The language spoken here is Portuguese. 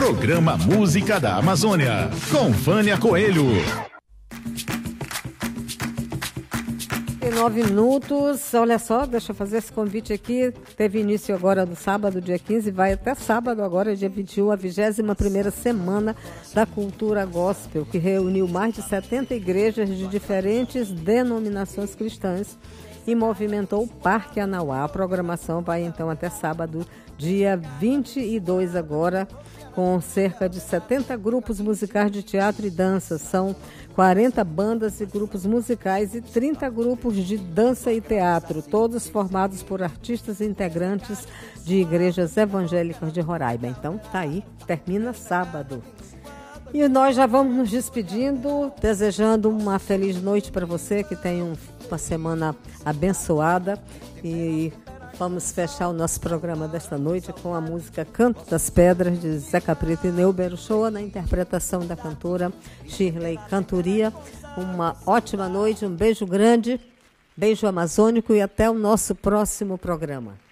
Programa Música da Amazônia, com Vânia Coelho. 9 minutos, olha só, deixa eu fazer esse convite aqui, teve início agora no sábado, dia 15, vai até sábado agora, dia 21, a 21ª Semana da Cultura Gospel, que reuniu mais de 70 igrejas de diferentes denominações cristãs e movimentou o Parque Anauá. A programação vai então até sábado, dia 22 agora, com cerca de 70 grupos musicais de teatro e dança. São 40 bandas e grupos musicais e 30 grupos de dança e teatro, todos formados por artistas e integrantes de igrejas evangélicas de Roraima. Então, tá aí, termina sábado. E nós já vamos nos despedindo, desejando uma feliz noite para você, que tenha uma semana abençoada, e vamos fechar o nosso programa desta noite com a música Canto das Pedras, de Zeca Preto e Neuber Uchoa, na interpretação da cantora Shirley Cantoria. Uma ótima noite, um beijo grande, beijo amazônico e até o nosso próximo programa.